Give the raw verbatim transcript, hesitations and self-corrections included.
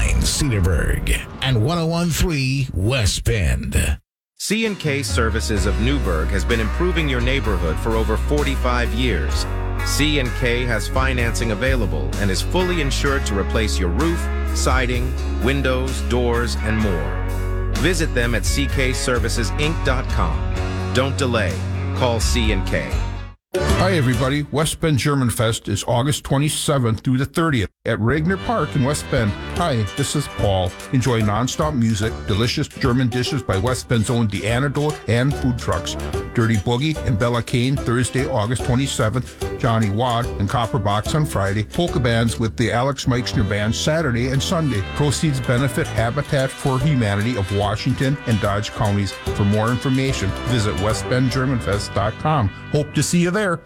nine Cedarburg and one oh one point three West Bend. C and K Services of Newburgh has been improving your neighborhood for over forty-five years. C and K has financing available and is fully insured to replace your roof, siding, windows, doors, and more. Visit them at c k services inc dot com. Don't delay. Call C and K. Hi everybody, West Bend German Fest is August twenty-seventh through the thirtieth at Regner Park in West Bend. Hi, this is Paul. Enjoy nonstop music, delicious German dishes by West Bend's own The Antidote, and food trucks. Dirty Boogie and Bella Kane Thursday, August twenty-seventh, Johnny Wad and Copper Box on Friday, polka bands with the Alex Meixner Band Saturday and Sunday. Proceeds benefit Habitat for Humanity of Washington and Dodge counties. For more information, visit west bend german fest dot com. Hope to see you there.